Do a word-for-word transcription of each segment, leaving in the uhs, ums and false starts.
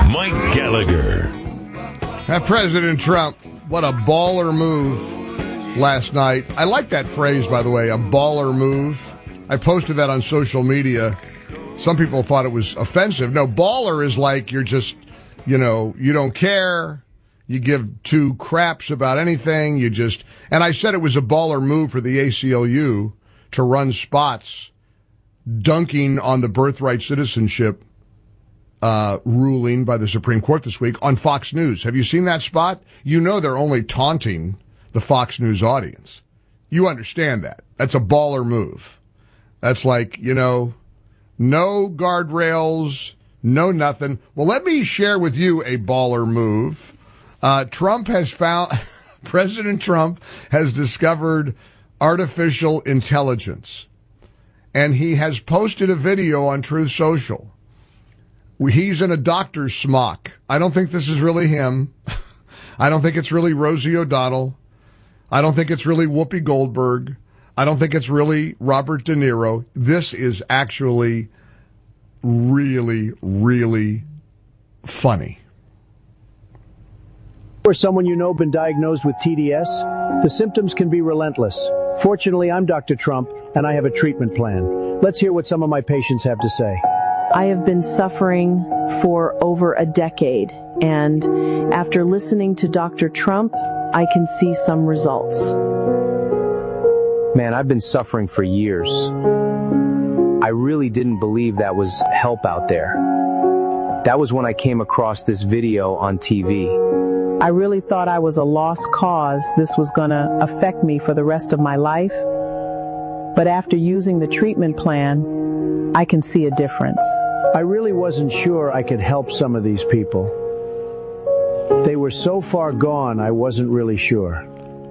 Mike Gallagher. Uh, President Trump, what a baller move last night. I like that phrase, by the way, a baller move. I posted that on social media. Some people thought it was offensive. No, baller is like you're just, you know, you don't care. You give two craps about anything. You just, and I said it was a baller move for the A C L U to run spots dunking on the birthright citizenship uh, ruling by the Supreme Court this week on Fox News. Have you seen that spot? You know they're only taunting the Fox News audience. You understand that. That's a baller move. That's like, you know, no guardrails, no nothing. Well, let me share with you a baller move. Uh, Trump has found, President Trump has discovered artificial intelligence. And he has posted a video on Truth Social. He's in a doctor's smock. I don't think this is really him. I don't think it's really Rosie O'Donnell. I don't think it's really Whoopi Goldberg. I don't think it's really Robert De Niro. This is actually really, really funny. Or someone you know been diagnosed with T D S, the symptoms can be relentless. Fortunately, I'm Doctor Trump, and I have a treatment plan. Let's hear what some of my patients have to say. I have been suffering for over a decade, and after listening to Doctor Trump, I can see some results. Man, I've been suffering for years. I really didn't believe that was help out there. That was when I came across this video on T V. I really thought I was a lost cause. This was going to affect me for the rest of my life. But after using the treatment plan, I can see a difference. I really wasn't sure I could help some of these people. They were so far gone, I wasn't really sure.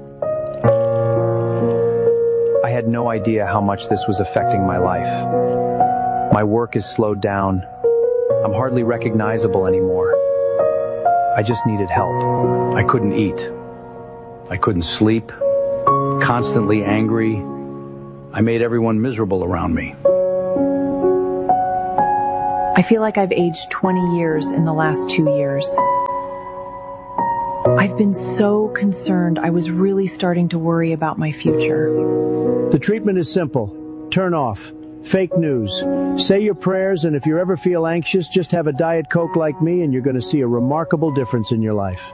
I had no idea how much this was affecting my life. My work is slowed down. I'm hardly recognizable anymore. I just needed help. I couldn't eat. I couldn't sleep. Constantly angry. I made everyone miserable around me. I feel like I've aged twenty years in the last two years. I've been so concerned. I was really starting to worry about my future. The treatment is simple. Turn off. Fake news. Say your prayers, and if you ever feel anxious, just have a Diet Coke like me, and you're going to see a remarkable difference in your life.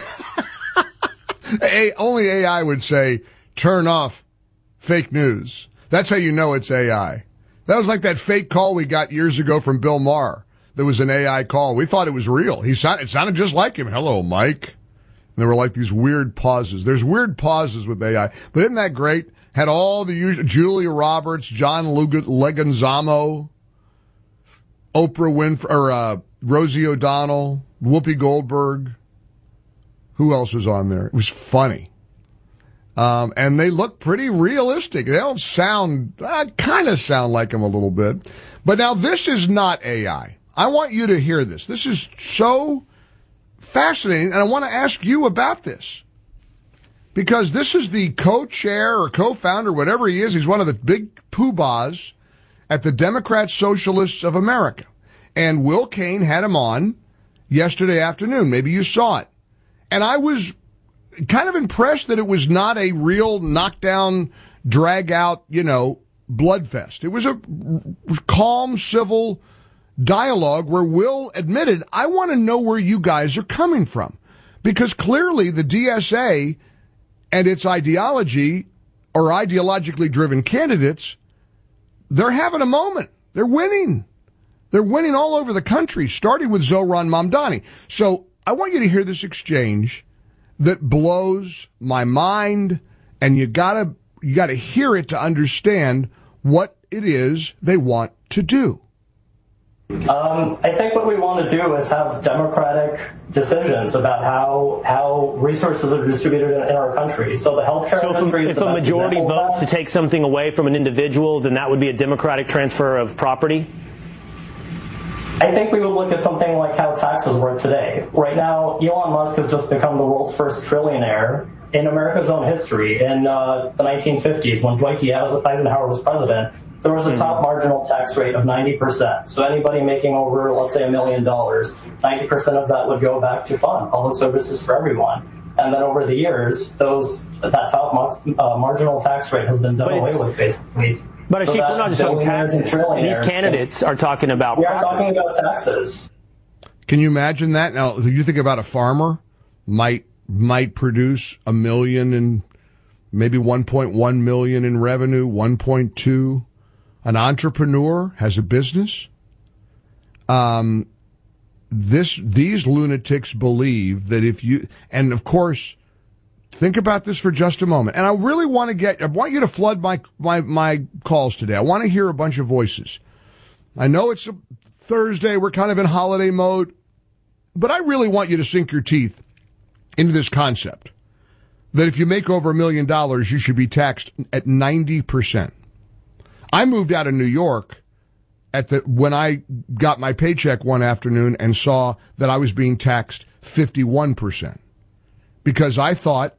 a- only A I would say, turn off fake news. That's how you know it's A I. That was like that fake call we got years ago from Bill Maher. There was an A I call. We thought it was real. He sounded, it sounded just like him. Hello, Mike. And there were like these weird pauses. There's weird pauses with A I. But isn't that great? Had all the usual, Julia Roberts, John Leguizamo, Oprah Winfrey, or uh, Rosie O'Donnell, Whoopi Goldberg. Who else was on there? It was funny. Um, and they look pretty realistic. They don't sound, uh, kind of sound like them a little bit. But now this is not A I. I want you to hear this. This is so fascinating, and I want to ask you about this. Because this is the co-chair or co-founder, whatever he is. He's one of the big poobahs at the Democrat Socialists of America. And Will Cain had him on yesterday afternoon. Maybe you saw it. And I was kind of impressed that it was not a real knockdown, drag-out, you know, bloodfest. It was a calm, civil dialogue where Will admitted, I want to know where you guys are coming from. Because clearly the D S A and its ideology, or ideologically driven candidates, they're having a moment. They're winning. They're winning all over the country, starting with Zohran Mamdani. So I want you to hear this exchange that blows my mind, and you gotta, you gotta hear it to understand what it is they want to do. Um, I think what we want to do is have democratic decisions about how how resources are distributed in, in our country. So the healthcare so industry if, is the if a best majority example votes to take something away from an individual, then that would be a democratic transfer of property? I think we would look at something like how taxes work today. Right now, Elon Musk has just become the world's first trillionaire in America's own history. In uh, the nineteen fifties, when Dwight D. Eisenhower was president, there was a top marginal tax rate of ninety percent. So anybody making over, let's say, a million dollars, ninety percent of that would go back to fund public services for everyone. And then over the years, those that top uh, marginal tax rate has been done away with, basically. But so we're not just talking taxes. These candidates are talking about We are talking about taxes. Can you imagine that? Now, you think about a farmer might might produce a million and maybe one point one million in revenue, one point two. An entrepreneur has a business. Um, this these lunatics believe that if you, and of course, think about this for just a moment. And I really want to get, I want you to flood my my my calls today. I want to hear a bunch of voices. I know it's a Thursday, we're kind of in holiday mode, but I really want you to sink your teeth into this concept that if you make over a million dollars, you should be taxed at ninety percent. I moved out of New York at the when I got my paycheck one afternoon and saw that I was being taxed fifty-one percent because I thought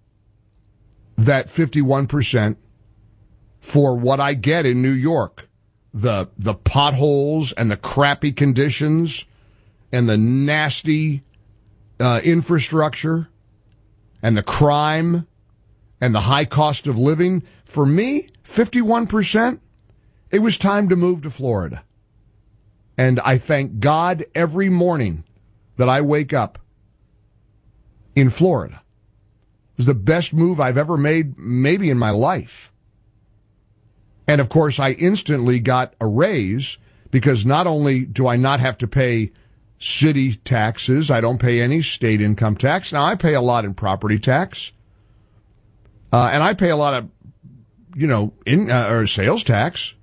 that fifty-one percent for what I get in New York, the the potholes and the crappy conditions and the nasty uh, infrastructure and the crime and the high cost of living, for me, fifty-one percent, it was time to move to Florida. And I thank God every morning that I wake up in Florida. It was the best move I've ever made, maybe in my life. And of course, I instantly got a raise because not only do I not have to pay city taxes, I don't pay any state income tax. Now, I pay a lot in property tax. Uh, and I pay a lot of, you know, in uh, or sales tax.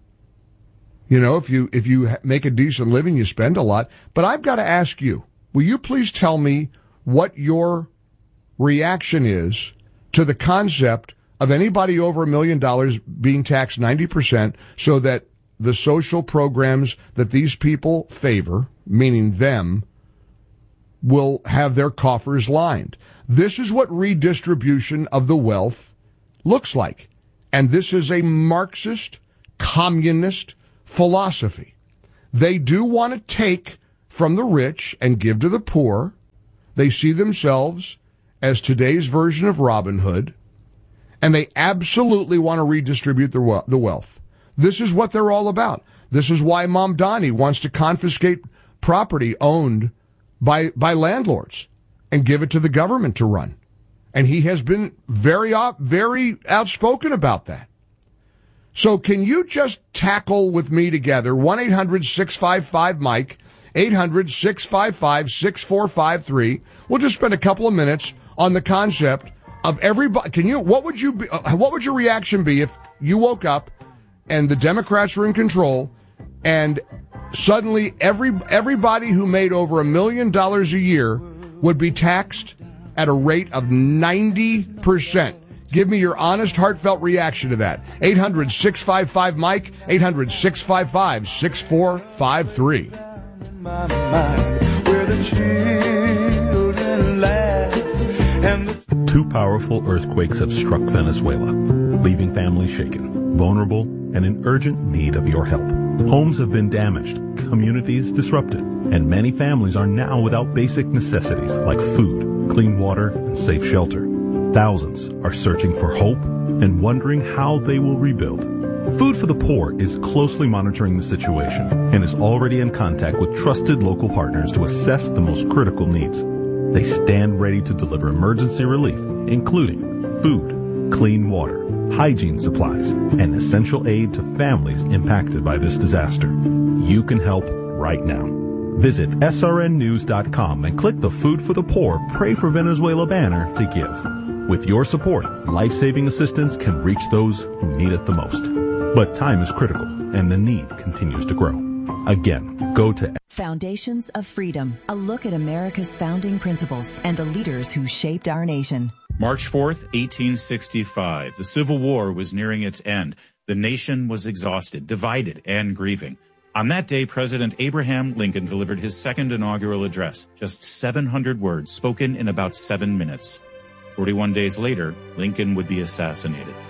You know, if you if you make a decent living, you spend a lot. But I've got to ask you, will you please tell me what your reaction is to the concept of anybody over a million dollars being taxed ninety percent so that the social programs that these people favor, meaning them, will have their coffers lined. This is what redistribution of the wealth looks like. And this is a Marxist, communist philosophy. They do want to take from the rich and give to the poor. They see themselves as today's version of Robin Hood, and they absolutely want to redistribute the the wealth. This is what they're all about. This is why Mamdani wants to confiscate property owned by by landlords and give it to the government to run. And he has been very, very outspoken about that. So can you just tackle with me together one eight hundred six five five Mike, eight hundred six five five six four five three. We'll just spend a couple of minutes on the concept of everybody. Can you, what would you be, uh, what would your reaction be if you woke up and the Democrats were in control and suddenly every everybody who made over a million dollars a year would be taxed at a rate of ninety percent. Give me your honest, heartfelt reaction to that. eight hundred six five five Mike, eight hundred six five five six four five three. Two powerful earthquakes have struck Venezuela, leaving families shaken, vulnerable, and in urgent need of your help. Homes have been damaged, communities disrupted, and many families are now without basic necessities like food, clean water, and safe shelter. Thousands are searching for hope and wondering how they will rebuild. Food for the Poor is closely monitoring the situation and is already in contact with trusted local partners to assess the most critical needs. They stand ready to deliver emergency relief, including food, clean water, hygiene supplies, and essential aid to families impacted by this disaster. You can help right now. Visit S R N news dot com and click the Food for the Poor Pray for Venezuela banner to give. With your support, life-saving assistance can reach those who need it the most. But time is critical, and the need continues to grow. Again, go to Foundations of Freedom, a look at America's founding principles and the leaders who shaped our nation. March fourth, eighteen sixty-five. The Civil War was nearing its end. The nation was exhausted, divided, and grieving. On that day, President Abraham Lincoln delivered his second inaugural address, just seven hundred words spoken in about seven minutes. forty-one days later, Lincoln would be assassinated.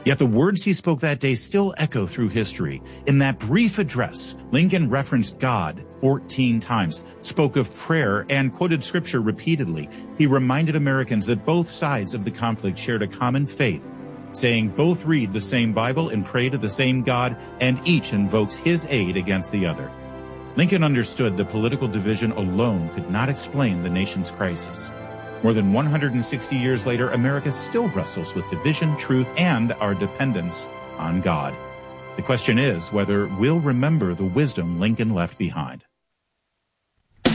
Yet the words he spoke that day still echo through history. In that brief address, Lincoln referenced God fourteen times, spoke of prayer, and quoted scripture repeatedly. He reminded Americans that both sides of the conflict shared a common faith, saying both read the same Bible and pray to the same God, and each invokes his aid against the other. Lincoln understood that political division alone could not explain the nation's crisis. More than one hundred sixty years later, America still wrestles with division, truth, and our dependence on God. The question is whether we'll remember the wisdom Lincoln left behind. With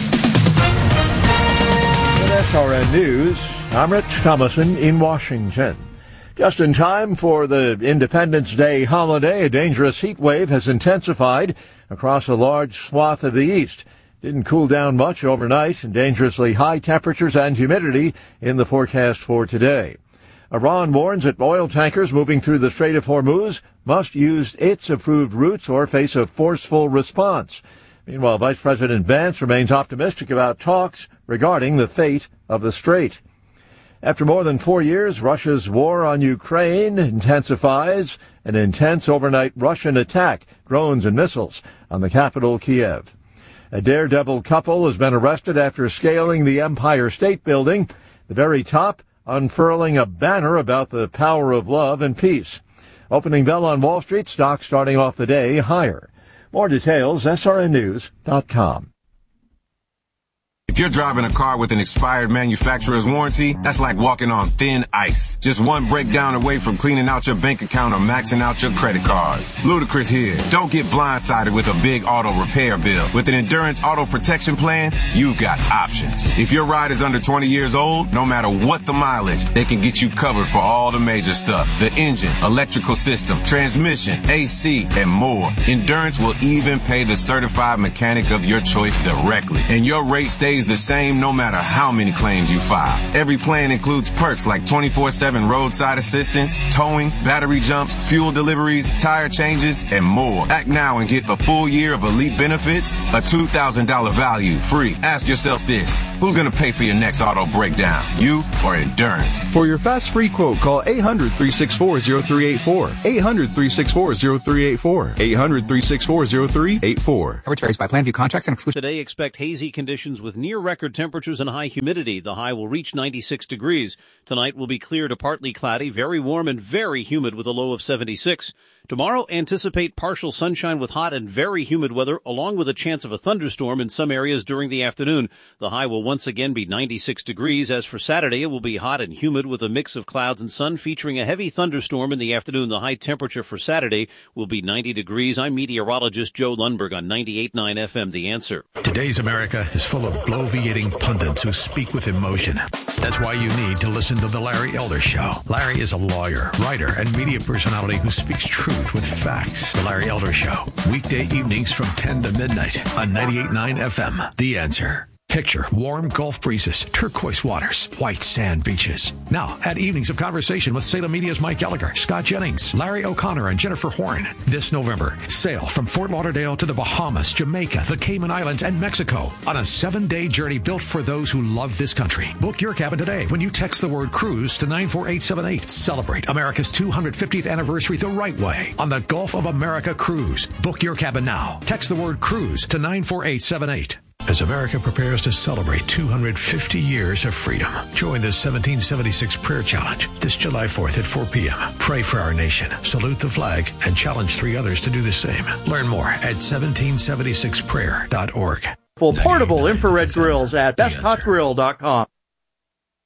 S R N News, I'm Rich Thomason in Washington. Just in time for the Independence Day holiday, a dangerous heat wave has intensified across a large swath of the east. Didn't cool down much overnight, and dangerously high temperatures and humidity in the forecast for today. Iran warns that oil tankers moving through the Strait of Hormuz must use its approved routes or face a forceful response. Meanwhile, Vice President Vance remains optimistic about talks regarding the fate of the strait. After more than four years, Russia's war on Ukraine intensifies. An intense overnight Russian attack, drones and missiles, on the capital, Kiev. A daredevil couple has been arrested after scaling the Empire State Building, the very top unfurling a banner about the power of love and peace. Opening bell on Wall Street, stocks starting off the day higher. More details, S R N news dot com. If you're driving a car with an expired manufacturer's warranty, that's like walking on thin ice. Just one breakdown away from cleaning out your bank account or maxing out your credit cards. Ludacris here. Don't get blindsided with a big auto repair bill. With an Endurance Auto Protection Plan, you've got options. If your ride is under twenty years old, no matter what the mileage, they can get you covered for all the major stuff. The engine, electrical system, transmission, A C, and more. Endurance will even pay the certified mechanic of your choice directly. And your rate stays the same no matter how many claims you file. Every plan includes perks like twenty-four seven roadside assistance, towing, battery jumps, fuel deliveries, tire changes, and more. Act now and get a full year of elite benefits, a two thousand dollars value free. Ask yourself this: who's going to pay for your next auto breakdown, you or Endurance? For your fast free quote, call eight hundred, three six four, zero three eight four. eight hundred, three six four, zero three eight four. eight hundred, three six four, zero three eight four. Coverage varies by plan, view contracts and exclusion. Today, expect hazy conditions with near record temperatures and high humidity. The high will reach ninety-six degrees. Tonight will be clear to partly cloudy, very warm and very humid with a low of seventy-six. Tomorrow, anticipate partial sunshine with hot and very humid weather, along with a chance of a thunderstorm in some areas during the afternoon. The high will once again be ninety-six degrees. As for Saturday, it will be hot and humid with a mix of clouds and sun, featuring a heavy thunderstorm in the afternoon. The high temperature for Saturday will be ninety degrees. I'm meteorologist Joe Lundberg on ninety-eight point nine F M, The Answer. Today's America is full of bloviating pundits who speak with emotion. That's why you need to listen to The Larry Elder Show. Larry is a lawyer, writer, and media personality who speaks truth with facts. The Larry Elder Show. Weekday evenings from ten to midnight on ninety-eight point nine F M. The Answer. Picture warm Gulf breezes, turquoise waters, white sand beaches. Now, add evenings of conversation with Salem Media's Mike Gallagher, Scott Jennings, Larry O'Connor, and Jennifer Horn. This November, sail from Fort Lauderdale to the Bahamas, Jamaica, the Cayman Islands, and Mexico on a seven-day journey built for those who love this country. Book your cabin today when you text the word cruise to nine four eight seven eight. Celebrate America's two hundred fiftieth anniversary the right way on the Gulf of America Cruise. Book your cabin now. Text the word cruise to nine four eight seven eight. As America prepares to celebrate two hundred fifty years of freedom, join the seventeen seventy-six Prayer Challenge this July fourth at four p.m. Pray for our nation, salute the flag, and challenge three others to do the same. Learn more at seventeen seventy-six prayer dot org. Portable infrared grills at best hot grill dot com.